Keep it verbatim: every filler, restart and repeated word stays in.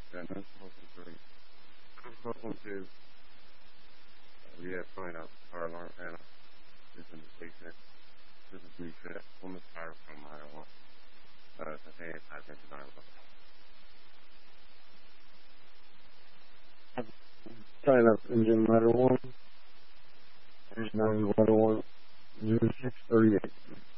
Yeah, no, welcome to welcome to uh, we have trying out our alarm panel. This is the station. This is reset. One is power from my one. Uh, it's a fan five inch nine. Trying out engine ladder one. Engine ladder one. Zero six thirty eight.